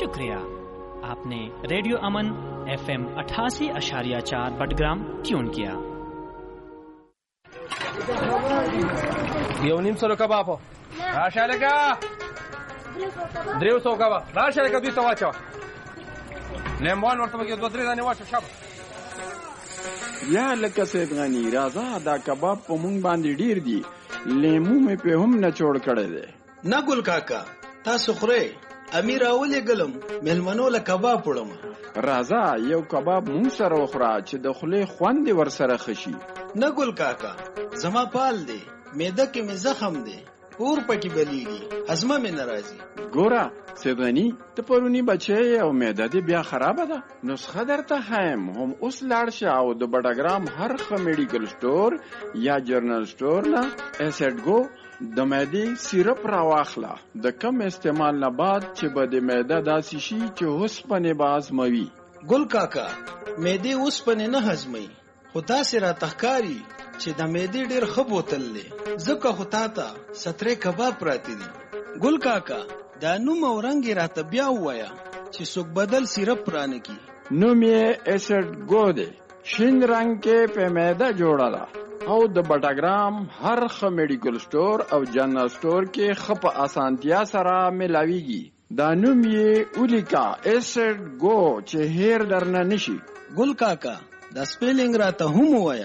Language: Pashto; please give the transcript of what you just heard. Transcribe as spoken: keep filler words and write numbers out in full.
शुक्रिया। आपने रेडियो अमन F M अठासी अशारिया चार बटग्राम ट्यून किया। یو نیم سلو کباب راشه لګه دریو سو کباب راشه لګه دوی ته واچوه لیمون ورته پکې دوه درې دانې واچوه شابه یا لکه سید غني راځه دا کباب په مونږ باندې ډیر دي لیمو مې په هم نه چوړ کړی دی. نه ګل کاکا تاسو خورئ امیر اولې ګلم مېلمنو له کباب وړم. راځه یو کباب مونږ سره وخوره چې د خولې خوند ور سره خشي. نه ګل کاکا زما پال دی معده کې مې زخم دی اور پکې بلیږي هضمه مې ناراضي. ګوره سید غني ته پرونی بچی او معده دې بیا خرابه ده. نسخه درته هم هم اوس لاړ شه او د بډاګرام هر ښه میډیکل سٹور یا جرنل سٹور نه اسید ګو د معدې سیرپ راواخله. د کم استعمال نه بعد چې به د معده داسې شي چې اوسپنې به هضموي. ګل کاکا معدې اوسپنې نه هضموي خو تاسې راته ښکاري چې د معدې ډېر ښه بوتل دی ځکه خو تا ته سترې کباب پراته دي. ګل کاکا دا نوم او رنګ یې راته بیا ووایه چې څوک بدل سیرپ رانه کي. نوم یې اسید ګو دی. شین رنګ کې په معده جوړه ده او د بټاګرام هر ښه میډیکل سٹور او جنرال سٹور کې ښه په اسانتیا سره ملاویږي. دا نوم یې ولیکا اسید ګو چې هیر درنه نشي. ګل کاکا دا سپیلنګ راته هم ووایه.